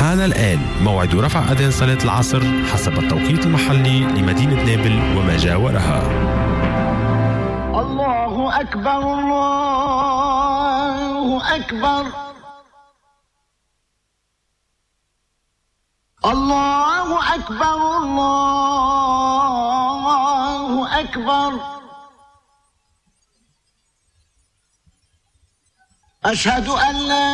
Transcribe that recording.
حان الآن موعد رفع أذان صلاة العصر حسب التوقيت المحلي لمدينة نابل وما جاورها. الله أكبر الله أكبر الله أكبر الله أكبر أشهد أن لا